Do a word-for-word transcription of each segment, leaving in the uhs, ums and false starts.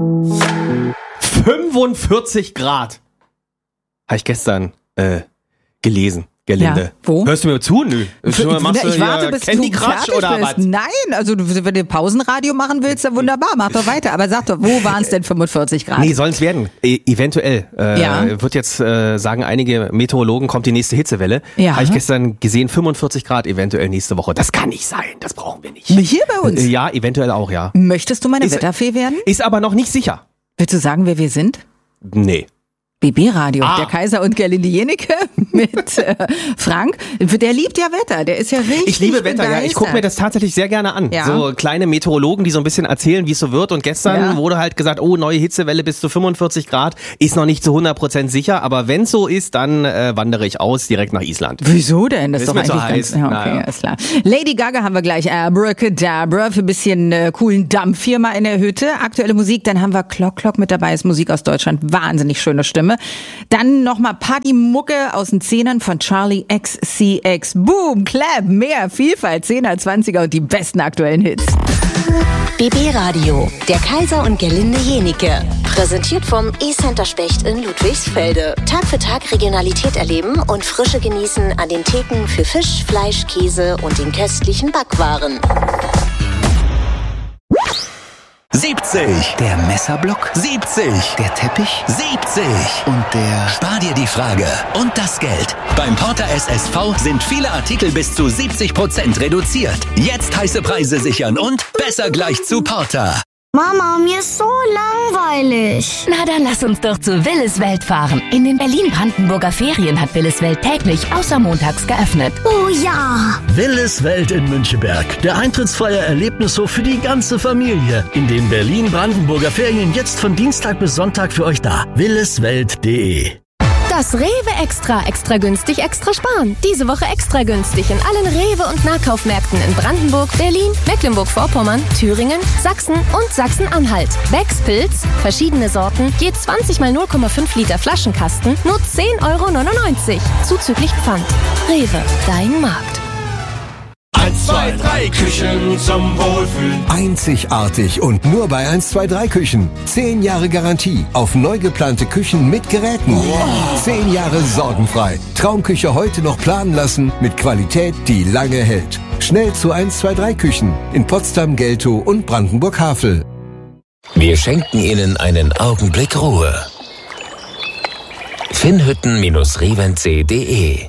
fünfundvierzig Grad. Habe ich gestern äh, gelesen. Gelinde. Ja, wo? Hörst du mir zu? Nö. Ich, Machst du ich warte, bis Candy du Crush fertig oder bist. was? Nein, also du, wenn du Pausenradio machen willst, dann wunderbar, mach doch weiter. Aber sag doch, wo waren es denn fünfundvierzig Grad? Nee, sollen es werden. E- eventuell. Äh, Ja. Wird jetzt, äh, sagen einige Meteorologen, kommt die nächste Hitzewelle. Ja. Habe ich gestern gesehen, fünfundvierzig Grad eventuell nächste Woche. Das kann nicht sein, das brauchen wir nicht. Hier bei uns? Äh, Ja, eventuell auch, ja. Möchtest du meine Ist- Wetterfee werden? Ist aber noch nicht sicher. Willst du sagen, wer wir sind? Nee. B B-Radio, Ah. der Kaiser und Gerlinde Jenecke mit äh, Frank. Der liebt ja Wetter, der ist ja richtig Ich liebe Wetter, ja. Ich gucke mir begeistert. das tatsächlich sehr gerne an. Ja. So kleine Meteorologen, die so ein bisschen erzählen, wie es so wird. Und gestern Ja. wurde halt gesagt, oh, neue Hitzewelle bis zu fünfundvierzig Grad. Ist noch nicht zu hundert Prozent sicher, aber wenn es so ist, dann äh, wandere ich aus direkt nach Island. Wieso denn? Das ist, Ist doch mir zu eigentlich heiß. ganz... Ja, okay, Naja. alles klar. Lady Gaga haben wir gleich. Abracadabra für ein bisschen äh, coolen Dampf hier mal in der Hütte. Aktuelle Musik, dann haben wir Clock Clock mit dabei, ist Musik aus Deutschland. Wahnsinnig schöne Stimme. Dann nochmal Partymucke aus den Zehnern von Charlie X C X. Boom, Clap, mehr Vielfalt, Zehner, Zwanziger und die besten aktuellen Hits. B B-Radio, der Kaiser und Gerlinde Jenecke. Präsentiert vom E-Center Specht in Ludwigsfelde. Tag für Tag Regionalität erleben und Frische genießen an den Theken für Fisch, Fleisch, Käse und den köstlichen Backwaren. siebzig. Der Messerblock. siebzig. Der Teppich. siebzig. Und der... Spar dir die Frage und das Geld. Beim Porter S S V sind viele Artikel bis zu siebzig Prozent reduziert. Jetzt heiße Preise sichern und besser gleich zu Porter. Mama, mir ist so langweilig. Na, dann lass uns doch zu Willis Welt fahren. In den Berlin-Brandenburger Ferien hat Willis Welt täglich außer montags geöffnet. Oh ja. Willis Welt in Müncheberg. Der eintrittsfreie Erlebnishof für die ganze Familie. In den Berlin-Brandenburger Ferien jetzt von Dienstag bis Sonntag für euch da. williswelt punkt de. Das Rewe Extra, extra günstig, extra sparen. Diese Woche extra günstig in allen Rewe- und Nahkaufmärkten in Brandenburg, Berlin, Mecklenburg-Vorpommern, Thüringen, Sachsen und Sachsen-Anhalt. Becks Pilz, verschiedene Sorten, je zwanzig mal null Komma fünf Liter Flaschenkasten, nur zehn Euro neunundneunzig. Zuzüglich Pfand. Rewe, dein Markt. eins, zwei, drei Küchen zum Wohlfühlen. Einzigartig und nur bei eins zwei drei Küchen. Zehn Jahre Garantie auf neu geplante Küchen mit Geräten. Wow. Zehn Jahre sorgenfrei. Traumküche heute noch planen lassen mit Qualität, die lange hält. Schnell zu eins zwei drei Küchen in Potsdam, Geltow und Brandenburg-Havel. Wir schenken Ihnen einen Augenblick Ruhe. Finnhütten Reventse punkt de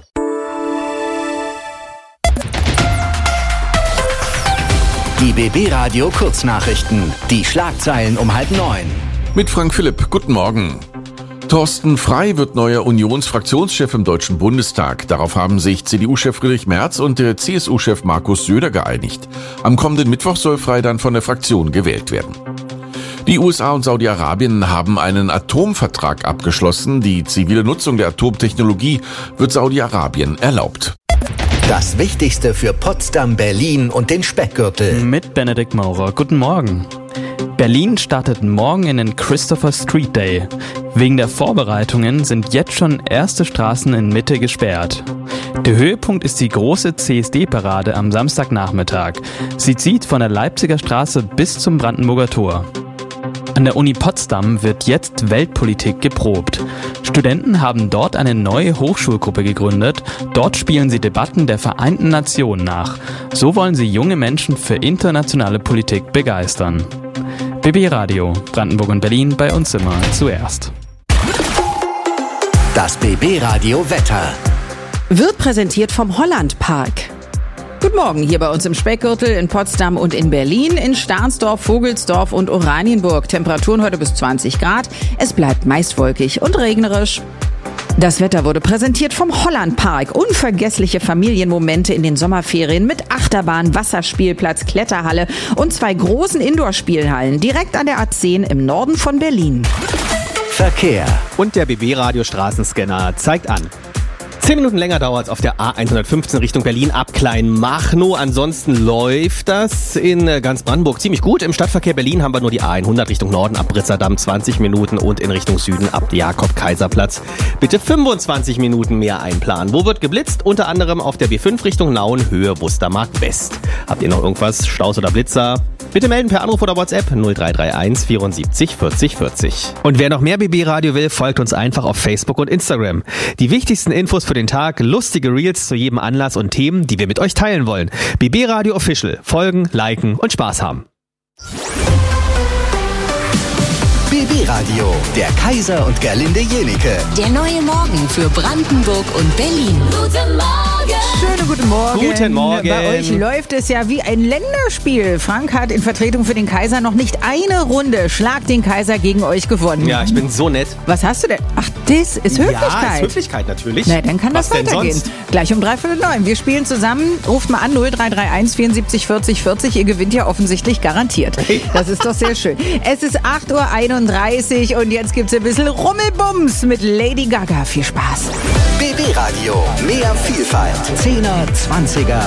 Die B B-Radio Kurznachrichten. Die Schlagzeilen um halb neun. Mit Frank Philipp. Guten Morgen. Thorsten Frey wird neuer Unionsfraktionschef im Deutschen Bundestag. Darauf haben sich C D U-Chef Friedrich Merz und der C S U-Chef Markus Söder geeinigt. Am kommenden Mittwoch soll Frey dann von der Fraktion gewählt werden. Die U S A und Saudi-Arabien haben einen Atomvertrag abgeschlossen. Die zivile Nutzung der Atomtechnologie wird Saudi-Arabien erlaubt. Das Wichtigste für Potsdam, Berlin und den Speckgürtel. Mit Benedikt Maurer. Guten Morgen. Berlin startet morgen in den Christopher Street Day. Wegen der Vorbereitungen sind jetzt schon erste Straßen in Mitte gesperrt. Der Höhepunkt ist die große C S D-Parade am Samstagnachmittag. Sie zieht von der Leipziger Straße bis zum Brandenburger Tor. An der Uni Potsdam wird jetzt Weltpolitik geprobt. Studenten haben dort eine neue Hochschulgruppe gegründet. Dort spielen sie Debatten der Vereinten Nationen nach. So wollen sie junge Menschen für internationale Politik begeistern. B B-Radio, Brandenburg und Berlin, bei uns immer zuerst. Das B B-Radio Wetter. Wird präsentiert vom Holland Park. Guten Morgen, hier bei uns im Speckgürtel in Potsdam und in Berlin, in Stahnsdorf, Vogelsdorf und Oranienburg. Temperaturen heute bis zwanzig Grad. Es bleibt meist wolkig und regnerisch. Das Wetter wurde präsentiert vom Holland Park. Unvergessliche Familienmomente in den Sommerferien mit Achterbahn, Wasserspielplatz, Kletterhalle und zwei großen Indoor-Spielhallen direkt an der A zehn im Norden von Berlin. Verkehr. Und der B B-Radio Straßenscanner zeigt an. Zehn Minuten länger dauert es auf der A hundertfünfzehn Richtung Berlin ab Kleinmachnow. Ansonsten läuft das in ganz Brandenburg ziemlich gut. Im Stadtverkehr Berlin haben wir nur die A hundert Richtung Norden ab Britzerdamm zwanzig Minuten und in Richtung Süden ab Jakob-Kaiser-Platz bitte fünfundzwanzig Minuten mehr einplanen. Wo wird geblitzt? Unter anderem auf der B fünf Richtung Nauen, Höhe Wustermark West. Habt ihr noch irgendwas? Staus oder Blitzer? Bitte melden per Anruf oder WhatsApp null drei drei eins vierundsiebzig vierzig vierzig. Und wer noch mehr B B-Radio will, folgt uns einfach auf Facebook und Instagram. Die wichtigsten Infos für den Tag, lustige Reels zu jedem Anlass und Themen, die wir mit euch teilen wollen. B B-Radio Official. Folgen, liken und Spaß haben. B B-Radio, der Kaiser und Gerlinde Jenike. Der neue Morgen für Brandenburg und Berlin. Guten Morgen. Schönen guten Morgen. Guten Morgen. Bei euch läuft es ja wie ein Länderspiel. Frank hat in Vertretung für den Kaiser noch nicht eine Runde Schlag den Kaiser gegen euch gewonnen. Ja, ich bin so nett. Was hast du denn? Ach, das ist Höflichkeit. Ja, ist Höflichkeit natürlich. Na, dann kann Was das denn weitergehen. sonst? Gleich um dreiviertel neun. Wir spielen zusammen. Ruft mal an null drei drei eins vierundsiebzig vierzig vierzig. Ihr gewinnt ja offensichtlich garantiert. Das ist doch sehr schön. Es ist acht Uhr einunddreißig und jetzt gibt's ein bisschen Rummelbums mit Lady Gaga. Viel Spaß. B B-Radio, mehr Vielfalt. Zehner, Zwanziger